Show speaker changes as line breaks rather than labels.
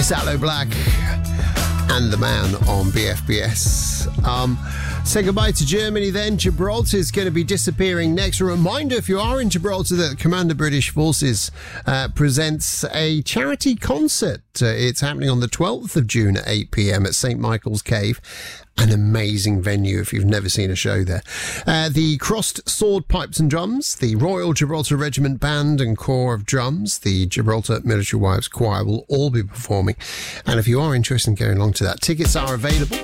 It's Aloe Black and The Man on BFBS. Say goodbye to Germany then. Gibraltar is going to be disappearing next. A reminder, if you are in Gibraltar, that Commander British Forces presents a charity concert. It's happening on the 12th of June at 8 p.m. at St. Michael's Cave. An amazing venue if you've never seen a show there. The Crossed Sword Pipes and Drums, the Royal Gibraltar Regiment Band and Corps of Drums, the Gibraltar Military Wives Choir will all be performing. And if you are interested in going along to that, tickets are available